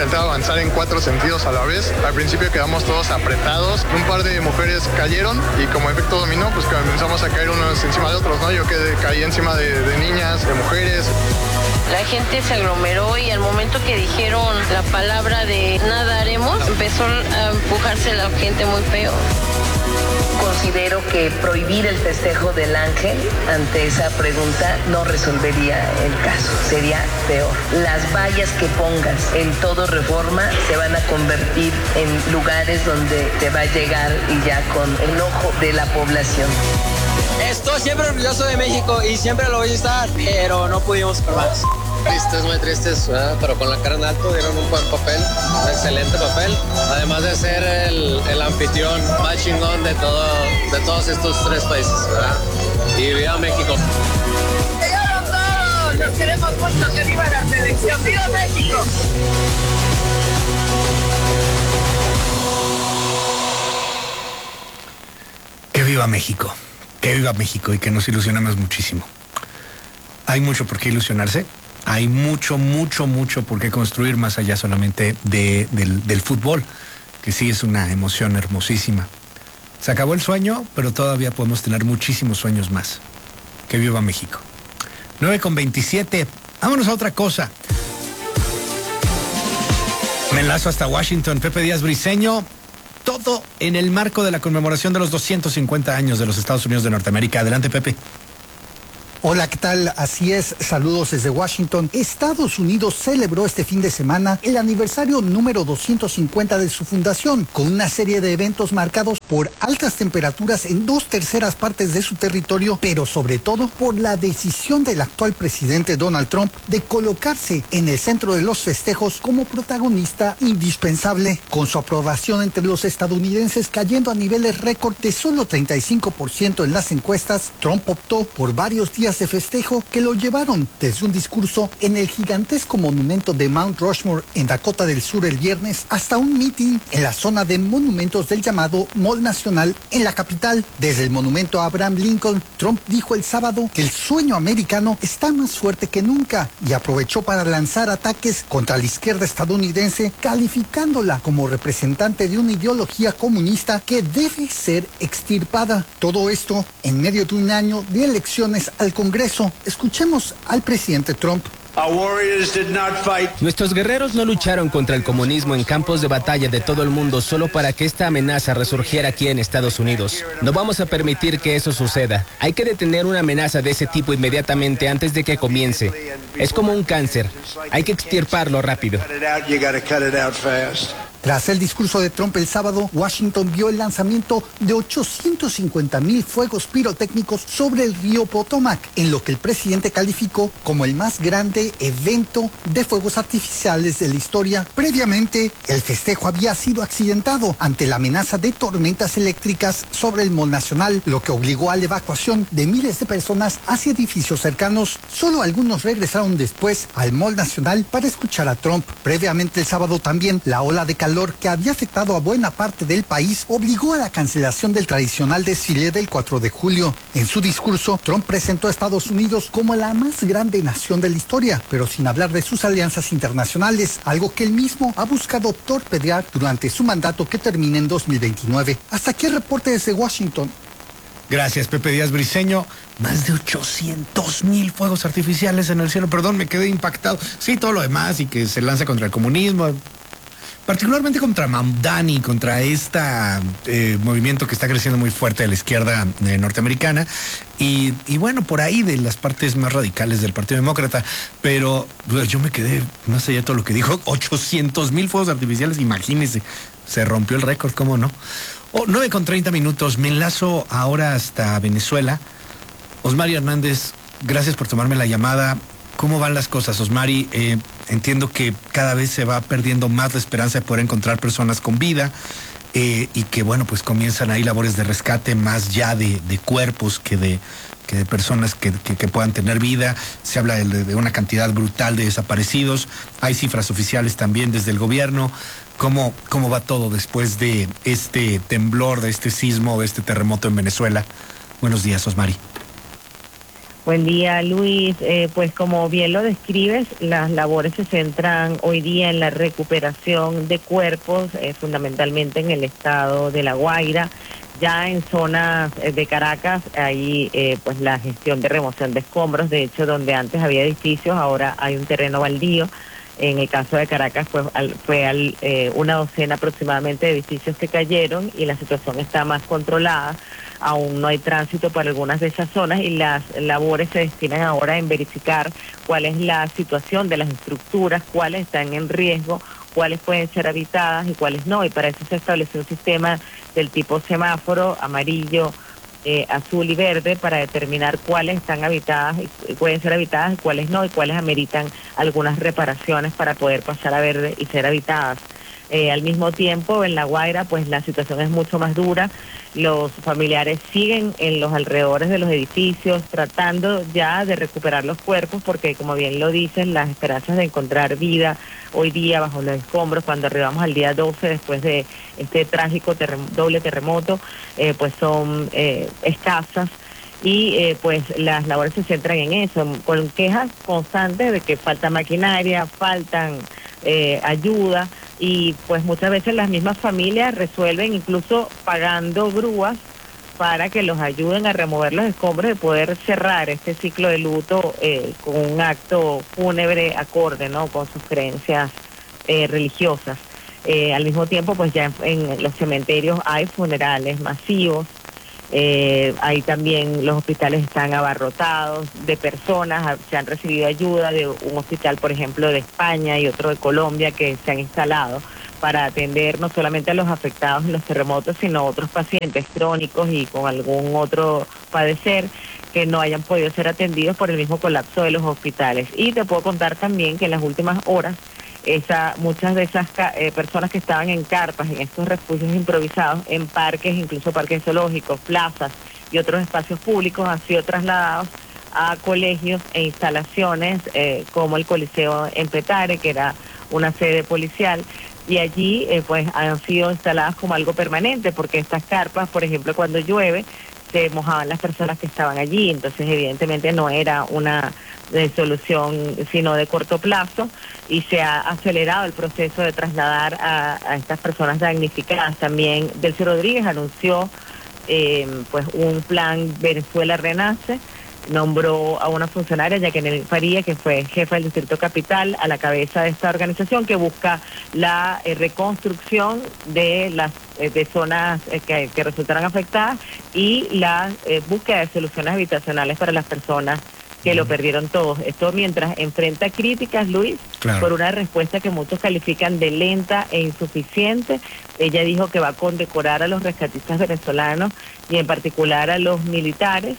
intentado avanzar en 4 sentidos a la vez. Al principio quedamos todos apretados, un par de mujeres cayeron y como efecto dominó, pues comenzamos a caer unos encima de otros, ¿no? Yo caí encima de niñas, de mujeres. La gente se aglomeró y al momento que dijeron la palabra de nadaremos, empezó a empujarse la gente muy feo. Considero que prohibir el festejo del ángel ante esa pregunta no resolvería el caso, sería peor. Las vallas que pongas en todo Reforma se van a convertir en lugares donde te va a llegar y ya con enojo de la población. Estoy siempre orgulloso de México y siempre lo voy a estar, pero no pudimos por más. Tristes, muy tristes, pero con la cara en alto dieron un buen papel, un excelente papel, además de ser el anfitrión más chingón de todos estos 3 países, ¿verdad? Y viva México. ¡Que vivan todos! ¡Los queremos mucho! ¡Que viva la selección! ¡Viva México! Que viva México, que viva México y que nos ilusionamos muchísimo. Hay mucho por qué ilusionarse. Hay mucho por qué construir más allá solamente del fútbol, que sí es una emoción hermosísima. Se acabó el sueño, pero todavía podemos tener muchísimos sueños más. Que viva México. 9:27. Vámonos a otra cosa. Me enlazo hasta Washington. Pepe Díaz Briceño. Todo en el marco de la conmemoración de los 250 años de los Estados Unidos de Norteamérica. Adelante, Pepe. Hola, ¿qué tal? Así es, saludos desde Washington. Estados Unidos celebró este fin de semana el aniversario número 250 de su fundación, con una serie de eventos marcados por altas temperaturas en 2/3 partes de su territorio, pero sobre todo por la decisión del actual presidente Donald Trump de colocarse en el centro de los festejos como protagonista indispensable, con su aprobación entre los estadounidenses cayendo a niveles récord de solo 35% en las encuestas. Trump optó por varios días de festejo que lo llevaron desde un discurso en el gigantesco monumento de Mount Rushmore en Dakota del Sur el viernes hasta un meeting en la zona de monumentos del llamado Mall Nacional en la capital. Desde el monumento a Abraham Lincoln, Trump dijo el sábado que el sueño americano está más fuerte que nunca y aprovechó para lanzar ataques contra la izquierda estadounidense, calificándola como representante de una ideología comunista que debe ser extirpada. Todo esto en medio de un año de elecciones al Congreso. Escuchemos al presidente Trump. Nuestros guerreros no lucharon contra el comunismo en campos de batalla de todo el mundo solo para que esta amenaza resurgiera aquí en Estados Unidos. No vamos a permitir que eso suceda. Hay que detener una amenaza de ese tipo inmediatamente antes de que comience. Es como un cáncer. Hay que extirparlo rápido. Tras el discurso de Trump el sábado, Washington vio el lanzamiento de 850,000 fuegos pirotécnicos sobre el río Potomac, en lo que el presidente calificó como el más grande evento de fuegos artificiales de la historia. Previamente, el festejo había sido accidentado ante la amenaza de tormentas eléctricas sobre el Mall Nacional, lo que obligó a la evacuación de miles de personas hacia edificios cercanos. Solo algunos regresaron después al Mall Nacional para escuchar a Trump. Previamente el sábado también, la ola de calor que había afectado a buena parte del país obligó a la cancelación del tradicional desfile del 4 de julio. En su discurso, Trump presentó a Estados Unidos como la más grande nación de la historia, pero sin hablar de sus alianzas internacionales, algo que él mismo ha buscado torpedear durante su mandato que termina en 2029. Hasta aquí el reporte desde Washington. Gracias, Pepe Díaz Briceño. Más de 800,000 fuegos artificiales en el cielo. Perdón, me quedé impactado. Sí, todo lo demás y que se lanza contra el comunismo. Particularmente contra Mamdani, contra este movimiento que está creciendo muy fuerte de la izquierda norteamericana y bueno, por ahí de las partes más radicales del Partido Demócrata, pero yo me quedé, más allá de todo lo que dijo, 800,000 fuegos artificiales, imagínense, se rompió el récord, ¿cómo no? 9:30, me enlazo ahora hasta Venezuela. Osmari Hernández, gracias por tomarme la llamada. ¿Cómo van las cosas, Osmari? Entiendo que cada vez se va perdiendo más la esperanza de poder encontrar personas con vida y que, bueno, pues comienzan ahí labores de rescate más ya de cuerpos que de personas que puedan tener vida. Se habla de una cantidad brutal de desaparecidos. Hay cifras oficiales también desde el gobierno. ¿Cómo va todo después de este temblor, de este sismo, de este terremoto en Venezuela? Buenos días, Osmari. Buen día, Luis. Pues como bien lo describes, las labores se centran hoy día en la recuperación de cuerpos, fundamentalmente en el estado de La Guaira. Ya en zonas de Caracas, ahí pues la gestión de remoción de escombros, de hecho donde antes había edificios, ahora hay un terreno baldío. En el caso de Caracas fue una docena aproximadamente de edificios que cayeron y la situación está más controlada. Aún no hay tránsito para algunas de esas zonas y las labores se destinan ahora en verificar cuál es la situación de las estructuras, cuáles están en riesgo, cuáles pueden ser habitadas y cuáles no. Y para eso se estableció un sistema del tipo semáforo, amarillo, azul y verde, para determinar cuáles están habitadas y pueden ser habitadas y cuáles no, y cuáles ameritan algunas reparaciones para poder pasar a verde y ser habitadas. Al mismo tiempo, en La Guaira, pues la situación es mucho más dura. Los familiares siguen en los alrededores de los edificios tratando ya de recuperar los cuerpos porque, como bien lo dicen, las esperanzas de encontrar vida hoy día bajo los escombros, cuando arribamos al día 12 después de este trágico doble terremoto, pues son escasas. Y pues las labores se centran en eso, con quejas constantes de que falta maquinaria, faltan ayuda, y pues muchas veces las mismas familias resuelven incluso pagando grúas para que los ayuden a remover los escombros y poder cerrar este ciclo de luto con un acto fúnebre acorde, ¿no?, con sus creencias religiosas. Al mismo tiempo, pues ya en los cementerios hay funerales masivos. Ahí también los hospitales están abarrotados de personas, se han recibido ayuda de un hospital, por ejemplo, de España y otro de Colombia que se han instalado para atender no solamente a los afectados en los terremotos, sino a otros pacientes crónicos y con algún otro padecer que no hayan podido ser atendidos por el mismo colapso de los hospitales. Y te puedo contar también que en las últimas horas muchas de esas personas que estaban en carpas, en estos refugios improvisados, en parques, incluso parques zoológicos, plazas y otros espacios públicos, han sido trasladados a colegios e instalaciones como el Coliseo en Petare, que era una sede policial, y allí pues han sido instaladas como algo permanente, porque estas carpas, por ejemplo, cuando llueve, se mojaban las personas que estaban allí, entonces evidentemente no era una solución sino de corto plazo, y se ha acelerado el proceso de trasladar a estas personas damnificadas. También Delcy Rodríguez anunció pues un plan Venezuela Renace, nombró a una funcionaria, Jacqueline Faría, que fue jefa del Distrito Capital, a la cabeza de esta organización que busca la reconstrucción de las de zonas que resultaron afectadas y la búsqueda de soluciones habitacionales para las personas que lo perdieron todos. Esto mientras enfrenta críticas, Luis, claro, por una respuesta que muchos califican de lenta e insuficiente. Ella dijo que va a condecorar a los rescatistas venezolanos y en particular a los militares.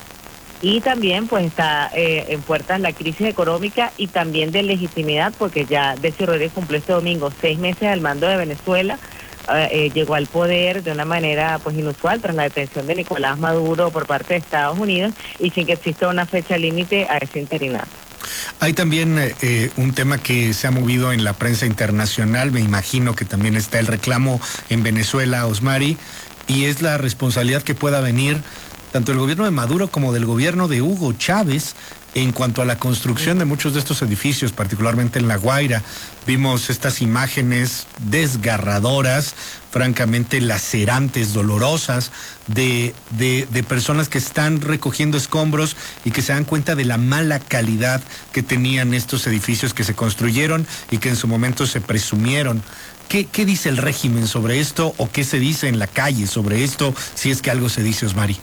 Y también pues está en puertas la crisis económica y también de legitimidad, porque ya Delcy Rodríguez cumplió este domingo 6 meses al mando de Venezuela. Llegó al poder de una manera pues inusual tras la detención de Nicolás Maduro por parte de Estados Unidos y sin que exista una fecha límite a ese interinato. Hay también un tema que se ha movido en la prensa internacional, me imagino que también está el reclamo en Venezuela, Osmari, y es la responsabilidad que pueda venir tanto del gobierno de Maduro como del gobierno de Hugo Chávez en cuanto a la construcción de muchos de estos edificios, particularmente en La Guaira. Vimos estas imágenes desgarradoras, francamente lacerantes, dolorosas, de personas que están recogiendo escombros y que se dan cuenta de la mala calidad que tenían estos edificios que se construyeron y que en su momento se presumieron. ¿Qué dice el régimen sobre esto o qué se dice en la calle sobre esto, si es que algo se dice, Osmari?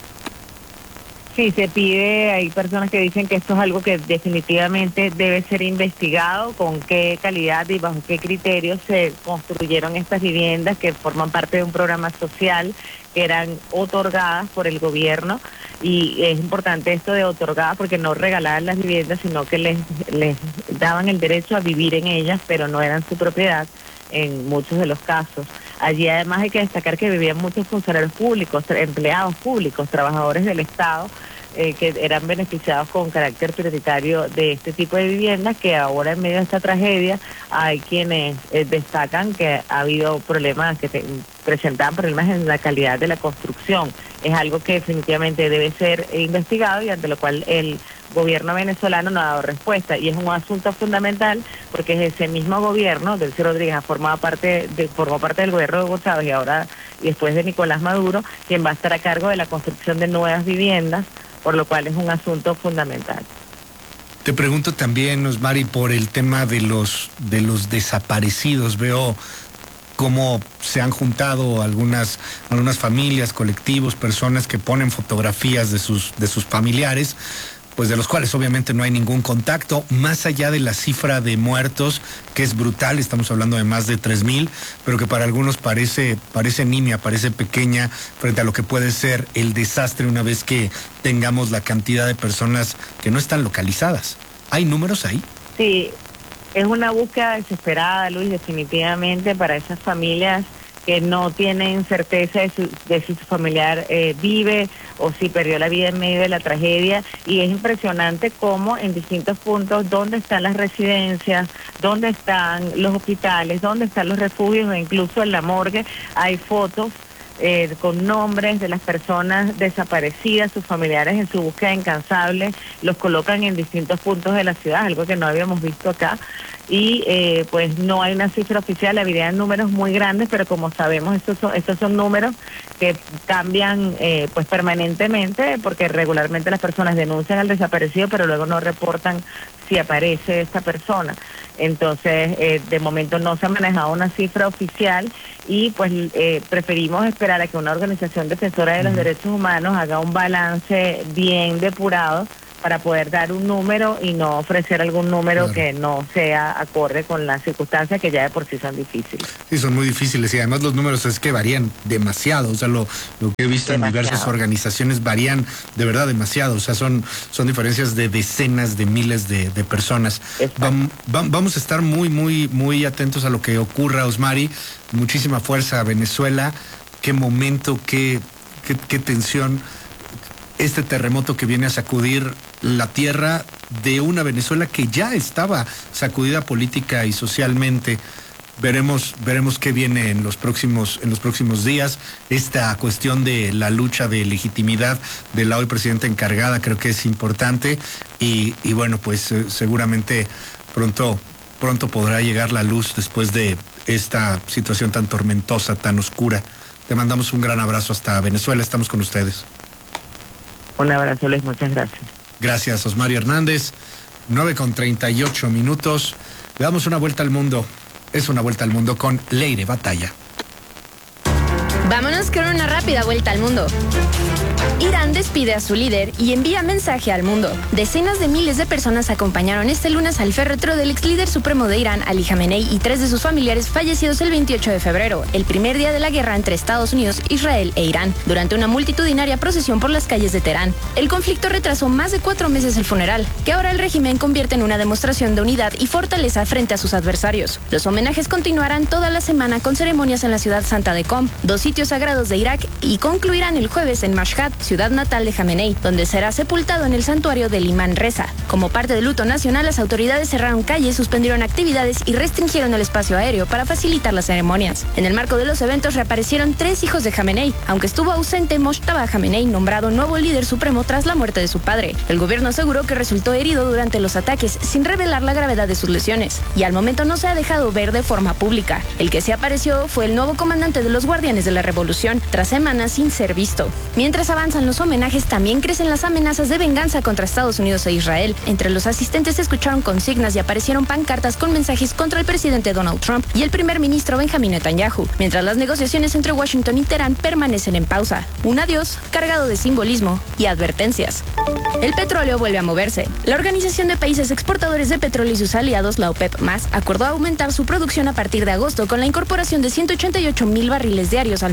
Sí, se pide, hay personas que dicen que esto es algo que definitivamente debe ser investigado, con qué calidad y bajo qué criterios se construyeron estas viviendas que forman parte de un programa social que eran otorgadas por el gobierno, y es importante esto de otorgadas porque no regalaban las viviendas, sino que les daban el derecho a vivir en ellas, pero no eran su propiedad en muchos de los casos. Allí además hay que destacar que vivían muchos funcionarios públicos, empleados públicos, trabajadores del Estado, que eran beneficiados con carácter prioritario de este tipo de viviendas, que ahora en medio de esta tragedia hay quienes destacan que ha habido problemas, que presentaban problemas en la calidad de la construcción. Es algo que definitivamente debe ser investigado y ante lo cual el gobierno venezolano no ha dado respuesta, y es un asunto fundamental porque es ese mismo gobierno, Delcy Rodríguez formó parte del gobierno de Hugo Chávez y después de Nicolás Maduro, quien va a estar a cargo de la construcción de nuevas viviendas, por lo cual es un asunto fundamental. Te pregunto también, Osmari, por el tema de los desaparecidos. Veo cómo se han juntado algunas familias, colectivos, personas que ponen fotografías de sus familiares, pues de los cuales obviamente no hay ningún contacto, más allá de la cifra de muertos, que es brutal, estamos hablando de más de 3,000, pero que para algunos parece nimia, parece pequeña frente a lo que puede ser el desastre una vez que tengamos la cantidad de personas que no están localizadas. ¿Hay números ahí? Sí, es una búsqueda desesperada, Luis, definitivamente para esas familias que no tienen certeza de si su familiar vive o si perdió la vida en medio de la tragedia, y es impresionante cómo en distintos puntos, dónde están las residencias, dónde están los hospitales, dónde están los refugios, e incluso en la morgue hay fotos con nombres de las personas desaparecidas, sus familiares en su búsqueda incansable, los colocan en distintos puntos de la ciudad, algo que no habíamos visto acá, y pues no hay una cifra oficial, habría números muy grandes, pero como sabemos estos son números que cambian pues permanentemente, porque regularmente las personas denuncian al desaparecido, pero luego no reportan si aparece esta persona. Entonces, de momento no se ha manejado una cifra oficial y pues preferimos esperar a que una organización defensora de los derechos humanos haga un balance bien depurado para poder dar un número y no ofrecer algún número que no sea acorde con las circunstancias que ya de por sí son difíciles. Sí, son muy difíciles, y además los números es que varían demasiado, o sea, lo que he visto en diversas organizaciones varían de verdad demasiado, o sea, son diferencias de decenas de miles de personas. Vamos a estar muy atentos a lo que ocurra, Osmari. Muchísima fuerza a Venezuela. Qué momento, qué tensión. Este terremoto que viene a sacudir la tierra de una Venezuela que ya estaba sacudida política y socialmente. Veremos qué viene en los próximos días. Esta cuestión de la lucha de legitimidad de la hoy presidenta encargada creo que es importante y bueno, pues seguramente pronto podrá llegar la luz después de esta situación tan tormentosa, tan oscura. Te mandamos un gran abrazo hasta Venezuela, estamos con ustedes. Un abrazo, Luis, muchas gracias. Gracias, Osmari Hernández. 9:38. Le damos una vuelta al mundo. Es una vuelta al mundo con Leire Batalla. Vámonos con una rápida vuelta al mundo. Irán despide a su líder y envía mensaje al mundo. Decenas de miles de personas acompañaron este lunes al féretro del ex líder supremo de Irán, Ali Jamenei, y 3 de sus familiares fallecidos el 28 de febrero, el primer día de la guerra entre Estados Unidos, Israel e Irán, durante una multitudinaria procesión por las calles de Teherán. El conflicto retrasó más de 4 meses el funeral, que ahora el régimen convierte en una demostración de unidad y fortaleza frente a sus adversarios. Los homenajes continuarán toda la semana con ceremonias en la ciudad santa de Qom, 2 sitios sagrados de Irak, y concluirán el jueves en Mashhad, ciudad natal de Jamenei, donde será sepultado en el santuario del Imán Reza. Como parte del luto nacional, las autoridades cerraron calles, suspendieron actividades y restringieron el espacio aéreo para facilitar las ceremonias. En el marco de los eventos reaparecieron 3 hijos de Jamenei, aunque estuvo ausente Mojtaba Jamenei, nombrado nuevo líder supremo tras la muerte de su padre. El gobierno aseguró que resultó herido durante los ataques, sin revelar la gravedad de sus lesiones, y al momento no se ha dejado ver de forma pública. El que se apareció fue el nuevo comandante de los Guardianes de la Revolución, tras semanas sin ser visto. Mientras avanzan los homenajes, también crecen las amenazas de venganza contra Estados Unidos e Israel. Entre los asistentes se escucharon consignas y aparecieron pancartas con mensajes contra el presidente Donald Trump y el primer ministro Benjamin Netanyahu, mientras las negociaciones entre Washington y Teherán permanecen en pausa. Un adiós cargado de simbolismo y advertencias. El petróleo vuelve a moverse. La Organización de Países Exportadores de Petróleo y sus aliados, la OPEP+, acordó aumentar su producción a partir de agosto con la incorporación de 188,000 barriles diarios al mercado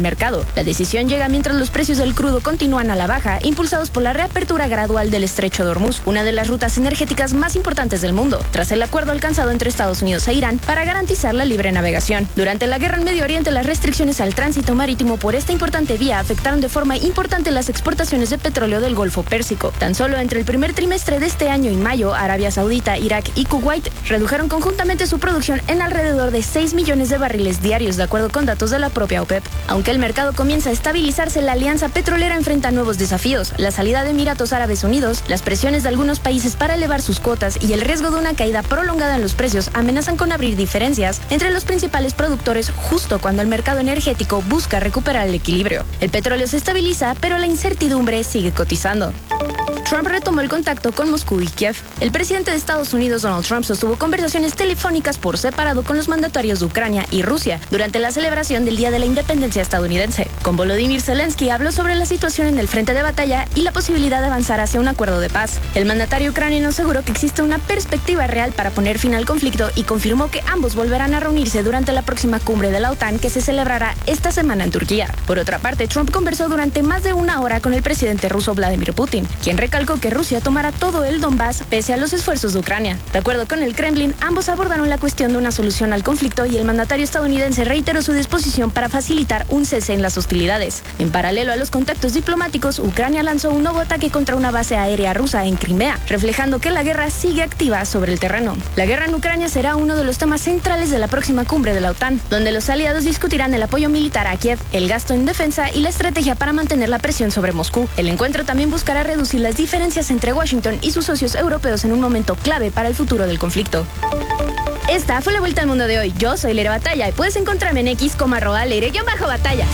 mercado. La decisión llega mientras los precios del crudo continúan a la baja, impulsados por la reapertura gradual del Estrecho de Hormuz, una de las rutas energéticas más importantes del mundo, tras el acuerdo alcanzado entre Estados Unidos e Irán para garantizar la libre navegación. Durante la guerra en Medio Oriente, las restricciones al tránsito marítimo por esta importante vía afectaron de forma importante las exportaciones de petróleo del Golfo Pérsico. Tan solo entre el primer trimestre de este año y mayo, Arabia Saudita, Irak y Kuwait redujeron conjuntamente su producción en alrededor de 6 millones de barriles diarios, de acuerdo con datos de la propia OPEP. Aunque el mercado comienza a estabilizarse, la alianza petrolera enfrenta nuevos desafíos: la salida de Emiratos Árabes Unidos, las presiones de algunos países para elevar sus cuotas y el riesgo de una caída prolongada en los precios amenazan con abrir diferencias entre los principales productores justo cuando el mercado energético busca recuperar el equilibrio. El petróleo se estabiliza, pero la incertidumbre sigue cotizando. Trump retomó el contacto con Moscú y Kiev. El presidente de Estados Unidos, Donald Trump, sostuvo conversaciones telefónicas por separado con los mandatarios de Ucrania y Rusia durante la celebración del Día de la Independencia estadounidense. Con Volodymyr Zelensky habló sobre la situación en el frente de batalla y la posibilidad de avanzar hacia un acuerdo de paz. El mandatario ucraniano aseguró que existe una perspectiva real para poner fin al conflicto y confirmó que ambos volverán a reunirse durante la próxima cumbre de la OTAN que se celebrará esta semana en Turquía. Por otra parte, Trump conversó durante más de una hora con el presidente ruso Vladimir Putin, quien recalcó que Rusia tomará todo el Donbass pese a los esfuerzos de Ucrania. De acuerdo con el Kremlin, ambos abordaron la cuestión de una solución al conflicto y el mandatario estadounidense reiteró su disposición para facilitar un cese en las hostilidades. En paralelo a los contactos diplomáticos, Ucrania lanzó un nuevo ataque contra una base aérea rusa en Crimea, reflejando que la guerra sigue activa sobre el terreno. La guerra en Ucrania será uno de los temas centrales de la próxima cumbre de la OTAN, donde los aliados discutirán el apoyo militar a Kiev, el gasto en defensa y la estrategia para mantener la presión sobre Moscú. El encuentro también buscará reducir las diferencias entre Washington y sus socios europeos en un momento clave para el futuro del conflicto. Esta fue la Vuelta al Mundo de hoy. Yo soy Leire Batalla y puedes encontrarme en X como @Leire_Batalla.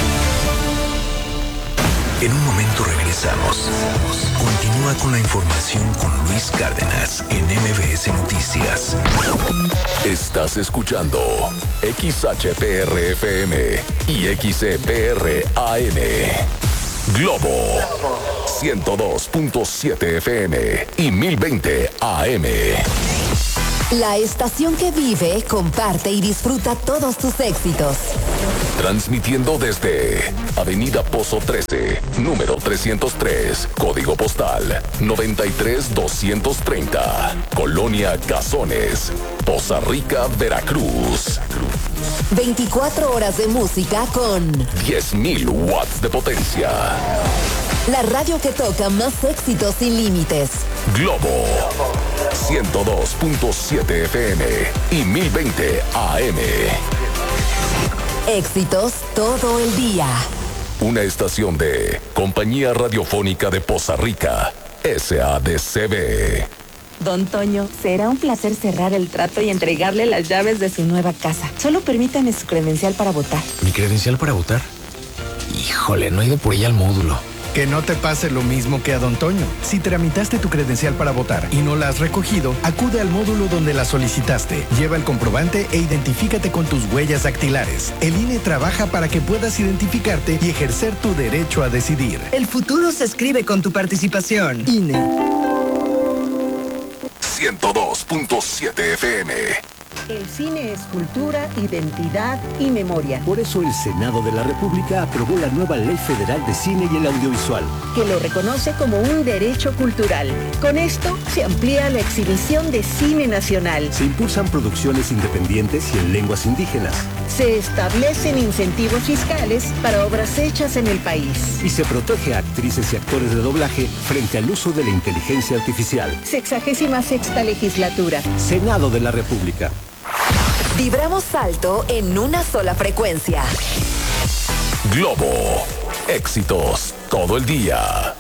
En un momento regresamos. Continúa con la información con Luis Cárdenas en MBS Noticias. Estás escuchando XHPR-FM y XCPR-AM. Globo 102.7 FM y 1020 AM. La estación que vive, comparte y disfruta todos tus éxitos. Transmitiendo desde Avenida Pozo 13, número 303, código postal 93230, Colonia Cazones, Poza Rica, Veracruz. 24 horas de música con 10.000 watts de potencia. La radio que toca más éxitos sin límites. Globo 102.7 FM y 1020 AM. Éxitos todo el día. Una estación de Compañía Radiofónica de Poza Rica, SADCB. Don Toño, será un placer cerrar el trato y entregarle las llaves de su nueva casa. Solo permítame su credencial para votar. ¿Mi credencial para votar? Híjole, no he ido por ella al módulo. Que no te pase lo mismo que a Don Toño. Si tramitaste tu credencial para votar y no la has recogido, acude al módulo donde la solicitaste. Lleva el comprobante e identifícate con tus huellas dactilares. El INE trabaja para que puedas identificarte y ejercer tu derecho a decidir. El futuro se escribe con tu participación. INE. 102.7 FM. El cine es cultura, identidad y memoria. Por eso el Senado de la República aprobó la nueva Ley Federal de Cine y el Audiovisual, que lo reconoce como un derecho cultural. Con esto se amplía la exhibición de cine nacional. Se impulsan producciones independientes y en lenguas indígenas. Se establecen incentivos fiscales para obras hechas en el país. Y se protege a actrices y actores de doblaje frente al uso de la inteligencia artificial. 66ª legislatura. Senado de la República. Vibramos alto en una sola frecuencia. Globo. Éxitos todo el día.